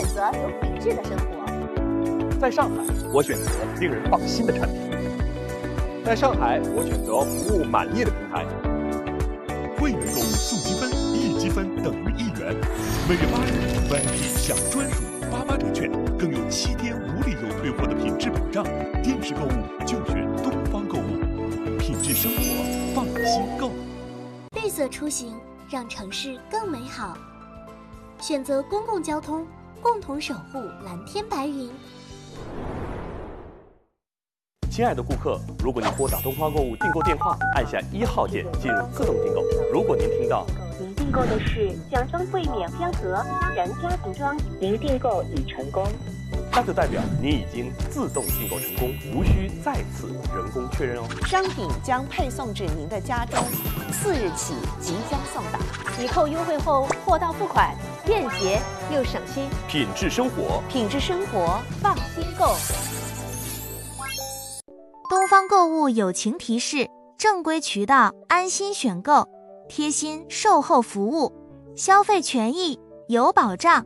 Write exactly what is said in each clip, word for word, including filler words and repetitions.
择有品质的生活。 在上海，我选择令人放心的产品。在上海，我选择服务满意的平台。 会员购物送积分，一积分等于一元。每月八日 V I P 享专属八八折券，更有七天无理由退货的品质保障。电视购物就选东方购物，品质生活，放心购。 绿色出行，让城市更美好。选择公共交通，共同守护蓝天白云。 亲爱的顾客，如果您拨打东方购物订购电话，按下一号键进入自动订购。如果您听到您订购的是江装柜面香盒家人家庭装，您订购已成功， 那就代表您已经自动订购成功，无需再次人工确认哦。 商品将配送至您的家中，次日起即将送达。 抵扣优惠后，货到付款，便捷又省心。 品质生活， 品质生活，放心购。 东方购物友情提示：正规渠道，安心选购，贴心售后服务，消费权益有保障。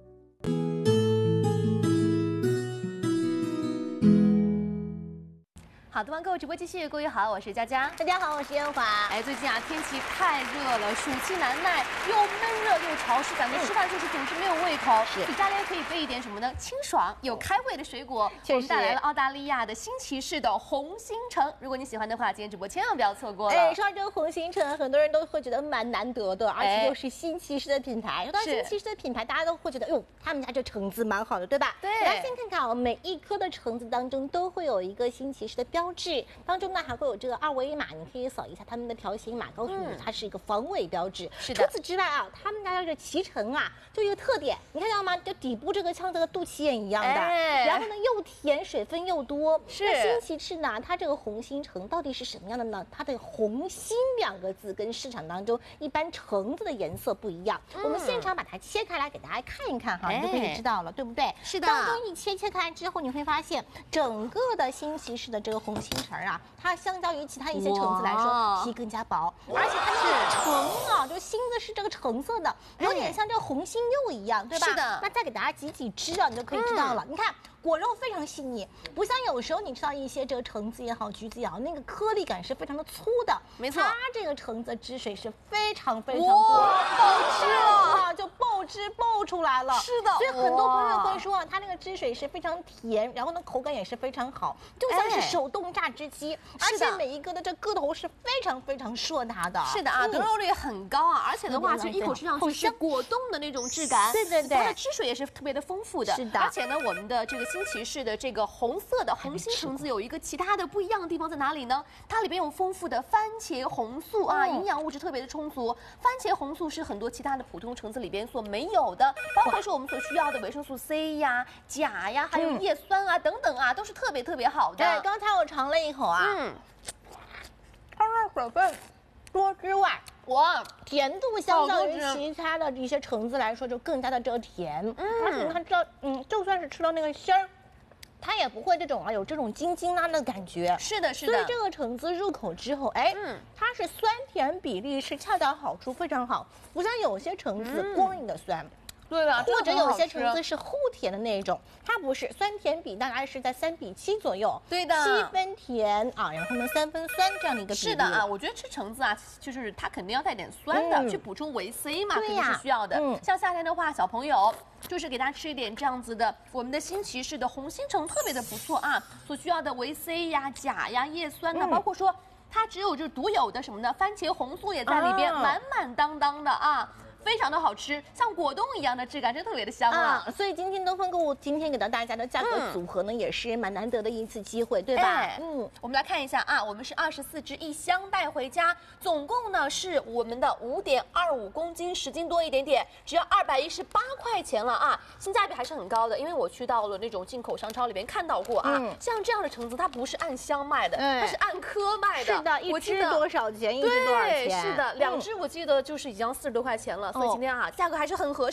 好，东方购物直播继续，各位好，我是佳佳。 大家好，我是燕华。 哎，最近啊，天气太热了，暑气难耐，又闷热又潮湿，感觉吃饭就是总是没有胃口。 是， 所以家里可以备一点什么呢？清爽有开胃的水果。 确实， 我们带来了澳大利亚的新奇士的红心橙。如果你喜欢的话，今天直播千万不要错过了。 哎，说到这个红心橙，很多人都会觉得蛮难得的，而且又是新奇士的品牌。说到新奇士的品牌，大家都会觉得，哟，他们家这橙子蛮好的，对吧？ 对。 大家先看看啊，每一颗的橙子当中都会有一个新奇士的标志，当中呢还会有这个二维码，你可以扫一下他们的条形码，告诉你它是一个防伪标志。 是的。 除此之外啊，他们家这个脐橙啊，就一个特点，你看到吗？就底部这个像这个肚脐眼一样的， 哎、 然后呢又甜，水分又多。 是。 那新奇士呢，它这个红心橙到底是什么样的呢？它的红心两个字跟市场当中一般橙子的颜色不一样。嗯、我们现场把它切开来给大家看一看哈，哎、你就可以知道了，对不对？ 是的。 当中一切切开来之后，你会发现整个的新奇士的这个红心橙啊，它相较于其他一些橙子来说，皮更加薄，而且它那个橙啊，就心子是这个橙色的，有点像这个红心柚一样，对吧？ 是的。 那再给大家挤挤汁啊，你就可以知道了。嗯、你看。果肉非常细腻，不像有时候你吃到一些这个橙子也好，橘子也好，那个颗粒感是非常的粗的。 没错， 它这个橙子汁水是非常非常多， 爆汁了， 就爆汁爆出来了。 是的， 所以很多朋友会说啊，它那个汁水是非常甜，然后呢口感也是非常好，就像是手动榨汁机，哎、而且每一个的这个头是非常非常硕大的。 是的啊，得肉率很高啊，而且的话，其实一口吃上去是果冻的那种质感。 对对对， 它的汁水也是特别的丰富的。 是的， 而且呢，我们的这个新奇士的这个红色的红心橙子有一个其他的不一样的地方在哪里呢？它里边有丰富的番茄红素啊，营养物质特别的充足。番茄红素是很多其他的普通橙子里边所没有的，包括说我们所需要的维生素 C 呀、钾呀，还有叶酸啊等等啊，都是特别特别好的。 对，刚才我尝了一口啊，嗯，它的水分多之外，哇，甜度相较于其他的一些橙子来说，就更加的这个甜，嗯，而且它知道，嗯，就算是吃到那个芯儿，它也不会这种啊有这种筋筋拉的感觉。 是的，是的。 所以这个橙子入口之后，哎，嗯，它是酸甜比例是恰到好处，非常好，不像有些橙子光硬的酸。嗯对了， 或者有些橙子是齁甜的那种，它不是，酸甜比大概是在三比七左右。 对的， 七分甜啊，然后呢三分酸这样的一个比例。 是的啊，我觉得吃橙子啊，就是它肯定要带点酸的，嗯、去补充维 C 嘛，肯定是需要的。嗯、像夏天的话，小朋友就是给他吃一点这样子的，我们的新奇士的红心橙特别的不错啊，所需要的维 C 呀、钾呀、叶酸呢，嗯、包括说它只有就是独有的什么呢？番茄红素也在里边，啊、满满当当的啊。非常的好吃，像果冻一样的质感，真特别的香啊！ 所以今天东方购物今天给到大家的价格组合呢，嗯、也是蛮难得的一次机会，对吧？ 哎、嗯，我们来看一下啊，我们是二十四只一箱带回家，总共呢是我们的五点二五公斤，十斤多一点点，只要二百一十八块钱了啊，性价比还是很高的。因为我去到了那种进口商超里面看到过啊，嗯、像这样的橙子它不是按箱卖的，嗯、它是按颗卖的。 是的，一只多少钱？一只多少钱？ 是的，两只我记得就是已经四十多块钱了。所以今天啊，价格还是很合适。